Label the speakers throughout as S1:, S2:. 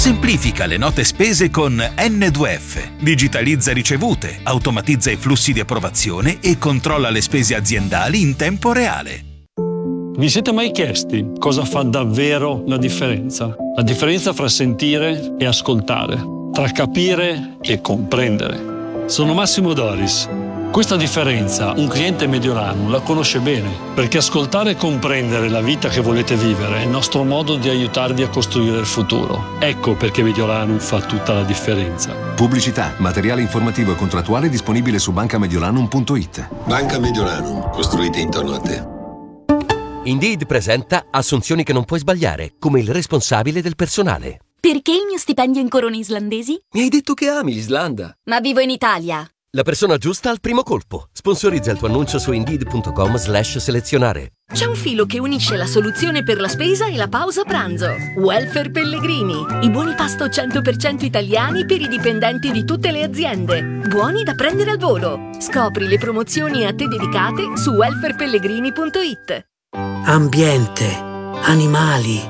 S1: Semplifica le note spese con N2F. Digitalizza ricevute, automatizza i flussi di approvazione e controlla le spese aziendali in tempo reale.
S2: Vi siete mai chiesti cosa fa davvero la differenza? La differenza fra sentire e ascoltare, tra capire e comprendere. Sono Massimo Doris. Questa differenza un cliente Mediolanum la conosce bene, perché ascoltare e comprendere la vita che volete vivere è il nostro modo di aiutarvi a costruire il futuro. Ecco perché Mediolanum fa tutta la differenza.
S3: Pubblicità, materiale informativo e contrattuale disponibile su bancamediolanum.it.
S4: Banca Mediolanum, costruite intorno a te.
S5: Indeed presenta assunzioni che non puoi sbagliare, come il responsabile del personale.
S6: Perché il mio stipendio in corone islandesi?
S5: Mi hai detto che ami l'Islanda.
S6: Ma vivo in Italia.
S5: La persona giusta al primo colpo. Sponsorizza il tuo annuncio su Indeed.com/selezionare.
S7: C'è un filo che unisce la soluzione per la spesa e la pausa pranzo. Welfare Pellegrini. I buoni pasto 100% italiani per i dipendenti di tutte le aziende. Buoni da prendere al volo. Scopri le promozioni a te dedicate su welfarepellegrini.it.
S8: Ambiente, animali,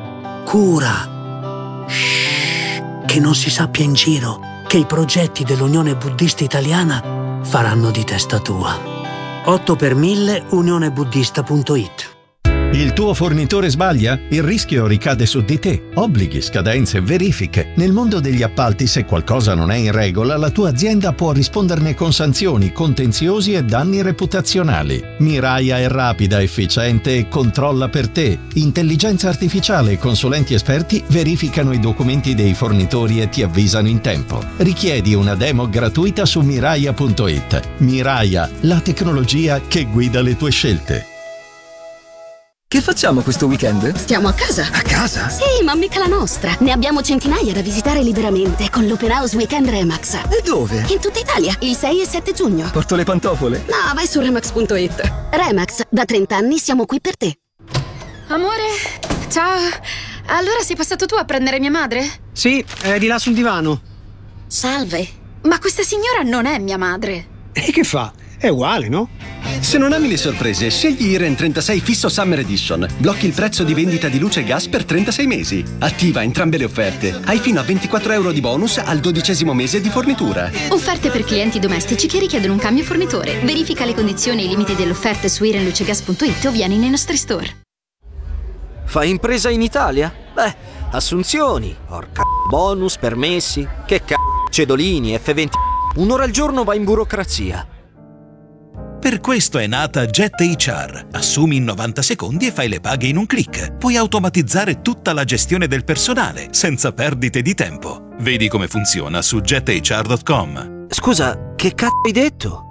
S8: cura. Shhh, che non si sappia in giro che i progetti dell'Unione Buddista Italiana faranno di testa tua. 8 per 1000 unionebuddista.it.
S9: Il tuo fornitore sbaglia? Il rischio ricade su di te. Obblighi, scadenze, verifiche. Nel mondo degli appalti, se qualcosa non è in regola, la tua azienda può risponderne con sanzioni, contenziosi e danni reputazionali. Miraia è rapida, efficiente e controlla per te. Intelligenza artificiale e consulenti esperti verificano i documenti dei fornitori e ti avvisano in tempo. Richiedi una demo gratuita su Miraia.it. Miraia, la tecnologia che guida le tue scelte.
S10: Che facciamo questo weekend?
S11: Stiamo a casa.
S10: A casa?
S11: Sì, ma mica la nostra. Ne abbiamo centinaia da visitare liberamente con l'Open House Weekend Remax.
S10: E dove?
S11: In tutta Italia, il 6 e 7 giugno.
S10: Porto le pantofole?
S11: No, vai su Remax.it. Remax, da 30 anni siamo qui per te.
S12: Amore, ciao. Allora sei passato tu a prendere mia madre?
S13: Sì, è di là sul divano.
S11: Salve.
S12: Ma questa signora non è mia madre.
S13: E che fa? È uguale, no?
S14: Se non ami le sorprese, scegli Iren 36 Fisso Summer Edition. Blocchi il prezzo di vendita di luce e gas per 36 mesi. Attiva entrambe le offerte. Hai fino a 24 euro di bonus al 12° mese di fornitura.
S12: Offerte per clienti domestici che richiedono un cambio fornitore. Verifica le condizioni e i limiti dell'offerta su irenlucegas.it o vieni nei nostri store.
S10: Fai impresa in Italia? Beh, assunzioni, porca bonus, permessi, che cedolini, F20. Un'ora al giorno va in burocrazia.
S1: Per questo è nata Jet HR. Assumi in 90 secondi e fai le paghe in un click. Puoi automatizzare tutta la gestione del personale, senza perdite di tempo. Vedi come funziona su jethr.com.
S10: Scusa, che hai detto?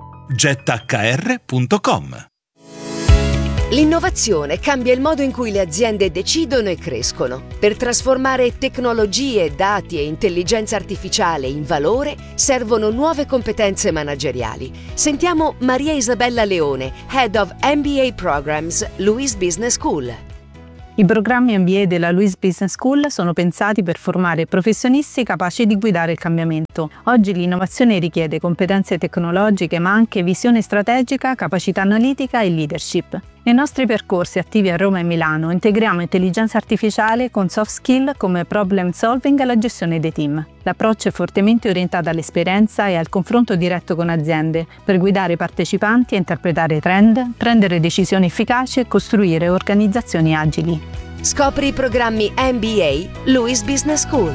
S1: jethr.com.
S15: L'innovazione cambia il modo in cui le aziende decidono e crescono. Per trasformare tecnologie, dati e intelligenza artificiale in valore servono nuove competenze manageriali. Sentiamo Maria Isabella Leone, Head of MBA Programs, Luis Business School.
S16: I programmi MBA della Luis Business School sono pensati per formare professionisti capaci di guidare il cambiamento. Oggi l'innovazione richiede competenze tecnologiche ma anche visione strategica, capacità analitica e leadership. Nei nostri percorsi attivi a Roma e Milano integriamo intelligenza artificiale con soft skill come problem solving e la gestione dei team. L'approccio è fortemente orientato all'esperienza e al confronto diretto con aziende per guidare i partecipanti a interpretare trend, prendere decisioni efficaci e costruire organizzazioni agili.
S15: Scopri i programmi MBA Luis Business School.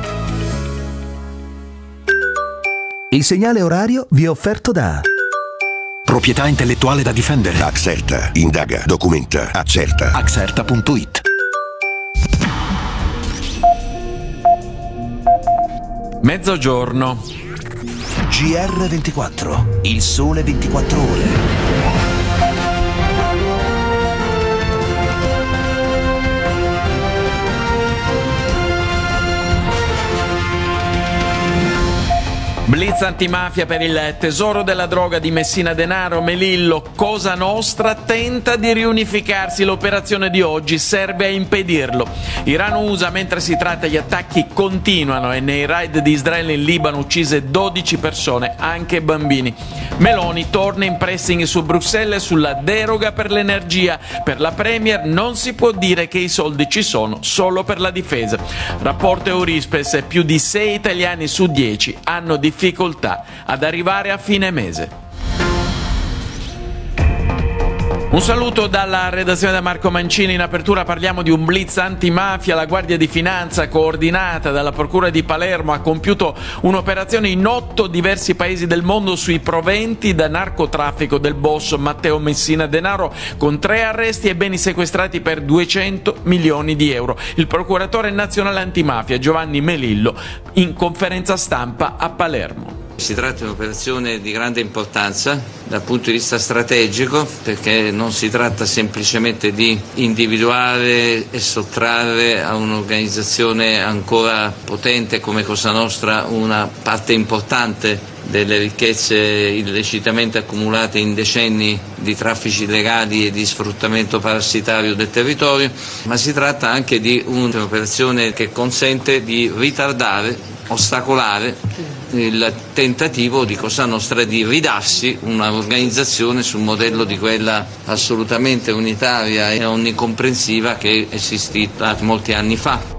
S17: Il segnale orario vi è offerto da
S18: Proprietà intellettuale da difendere.
S4: Axerta. Indaga, documenta, accerta.
S18: Axerta.it.
S19: Mezzogiorno.
S17: GR24. Il sole 24 ore.
S19: Blitz antimafia per il tesoro della droga di Messina Denaro. Melillo, Cosa Nostra tenta di riunificarsi. L'operazione di oggi serve a impedirlo. Iran-USA, mentre si tratta, gli attacchi continuano e nei raid di Israele in Libano uccise 12 persone, anche bambini. Meloni torna in pressing su Bruxelles sulla deroga per l'energia. Per la Premier non si può dire che i soldi ci sono solo per la difesa. Rapporto Eurispes, più di 6 italiani su 10 hanno difficoltà ad arrivare a fine mese. Un saluto dalla redazione da Marco Mancini. In apertura parliamo di un blitz antimafia. La Guardia di Finanza, coordinata dalla Procura di Palermo, ha compiuto un'operazione in 8 diversi paesi del mondo sui proventi da narcotraffico del boss Matteo Messina Denaro, con 3 arresti e beni sequestrati per 200 milioni di euro. Il procuratore nazionale antimafia Giovanni Melillo in conferenza stampa a Palermo.
S20: Si tratta di un'operazione di grande importanza dal punto di vista strategico, perché non si tratta semplicemente di individuare e sottrarre a un'organizzazione ancora potente come Cosa Nostra una parte importante delle ricchezze illecitamente accumulate in decenni di traffici illegali e di sfruttamento parassitario del territorio, ma si tratta anche di un'operazione che consente di ritardare, ostacolare il tentativo di Cosa Nostra di ridarsi un'organizzazione sul modello di quella assolutamente unitaria e onnicomprensiva che è esistita molti anni fa.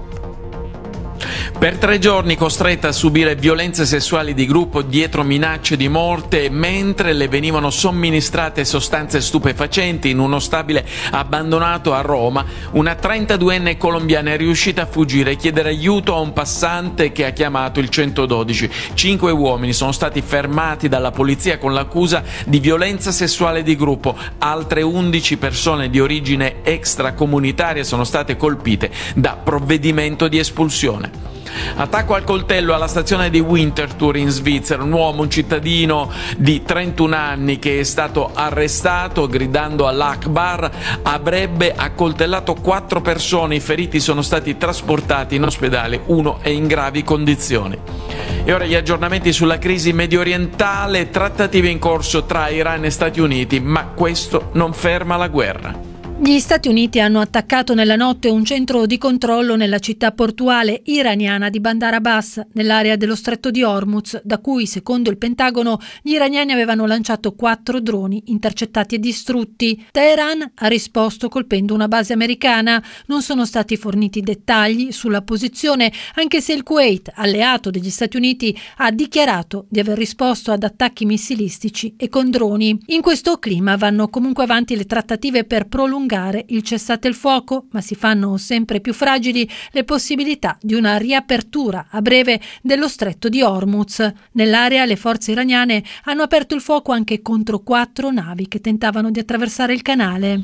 S19: Per 3 giorni costretta a subire violenze sessuali di gruppo dietro minacce di morte mentre le venivano somministrate sostanze stupefacenti in uno stabile abbandonato a Roma, una 32enne colombiana è riuscita a fuggire e chiedere aiuto a un passante che ha chiamato il 112. 5 uomini sono stati fermati dalla polizia con l'accusa di violenza sessuale di gruppo. Altre 11 persone di origine extracomunitaria sono state colpite da provvedimento di espulsione. Attacco al coltello alla stazione di Winterthur in Svizzera. Un uomo, un cittadino di 31 anni che è stato arrestato gridando all'Akbar, avrebbe accoltellato 4 persone. I feriti sono stati trasportati in ospedale, uno è in gravi condizioni. E ora gli aggiornamenti sulla crisi mediorientale, trattative in corso tra Iran e Stati Uniti, ma questo non ferma la guerra.
S21: Gli Stati Uniti hanno attaccato nella notte un centro di controllo nella città portuale iraniana di Bandar Abbas, nell'area dello stretto di Hormuz, da cui, secondo il Pentagono, gli iraniani avevano lanciato 4 droni intercettati e distrutti. Teheran ha risposto colpendo una base americana. Non sono stati forniti dettagli sulla posizione, anche se il Kuwait, alleato degli Stati Uniti, ha dichiarato di aver risposto ad attacchi missilistici e con droni. In questo clima vanno comunque avanti le trattative per prolungare il cessate il fuoco, ma si fanno sempre più fragili le possibilità di una riapertura a breve dello stretto di Hormuz. Nell'area le forze iraniane hanno aperto il fuoco anche contro 4 navi che tentavano di attraversare il canale.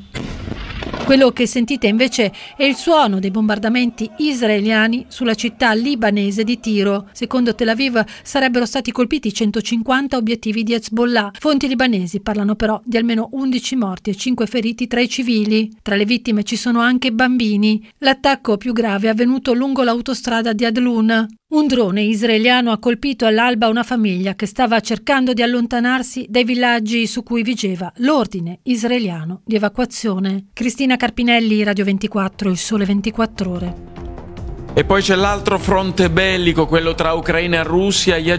S21: Quello che sentite invece è il suono dei bombardamenti israeliani sulla città libanese di Tiro. Secondo Tel Aviv sarebbero stati colpiti 150 obiettivi di Hezbollah. Fonti libanesi parlano però di almeno 11 morti e 5 feriti tra i civili. Tra le vittime ci sono anche bambini. L'attacco più grave è avvenuto lungo l'autostrada di Adlun. Un drone israeliano ha colpito all'alba una famiglia che stava cercando di allontanarsi dai villaggi su cui vigeva l'ordine israeliano di evacuazione. Cristina Carpinelli, Radio 24, Il Sole 24 Ore.
S19: E poi c'è l'altro fronte bellico, quello tra Ucraina e Russia. Gli